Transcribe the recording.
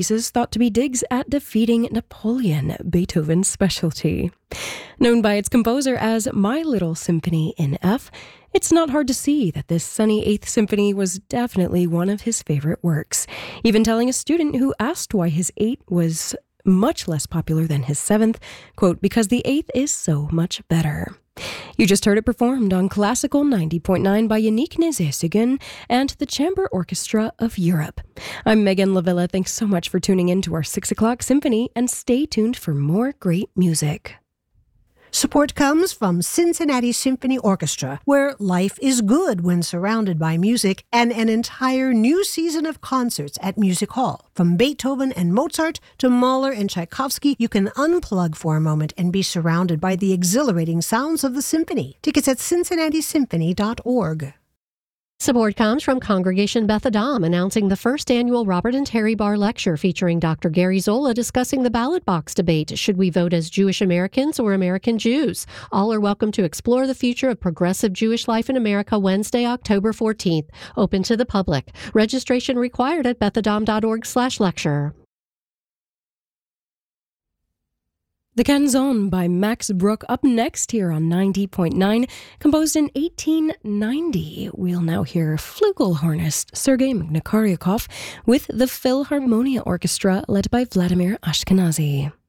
pieces thought to be digs at defeating Napoleon, Beethoven's specialty. Known by its composer as My Little Symphony in F, it's not hard to see that this sunny Eighth Symphony was definitely one of his favorite works, even telling a student who asked why his Eighth was much less popular than his Seventh, quote, because the Eighth is so much better. You just heard it performed on Classical 90.9 by Yannick Nézet-Séguin and the Chamber Orchestra of Europe. I'm Megan Lavilla. Thanks so much for tuning in to our 6 o'clock symphony, and stay tuned for more great music. Support comes from Cincinnati Symphony Orchestra, where life is good when surrounded by music, and an entire new season of concerts at Music Hall. From Beethoven and Mozart to Mahler and Tchaikovsky, you can unplug for a moment and be surrounded by the exhilarating sounds of the symphony. Tickets at cincinnati-symphony.org. Support comes from Congregation Beth Adam, announcing the first annual Robert and Terry Barr Lecture featuring Dr. Gary Zola discussing the ballot box debate. Should we vote as Jewish Americans or American Jews? All are welcome to explore the future of progressive Jewish life in America Wednesday, October 14th. Open to the public. Registration required at bethadam.org/lecture. The Canzone by Max Bruch up next here on 90.9, composed in 1890. We'll now hear flugelhornist Sergei Magnikaryakov with the Philharmonia Orchestra led by Vladimir Ashkenazy.